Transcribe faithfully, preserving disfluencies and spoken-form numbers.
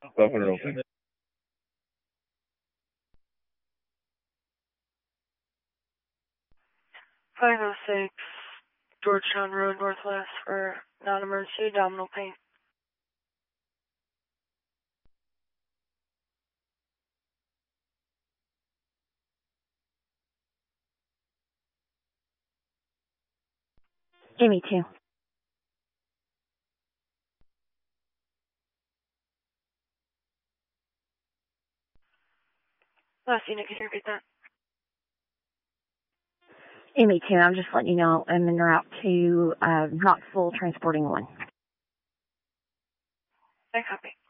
Buffalo open. five oh six Georgetown Road Northwest for non-emergency abdominal pain. Give me two. Last unit, can you repeat that? Give me two. I'm just letting you know I'm en route to uh, Knoxville transporting one. I copy.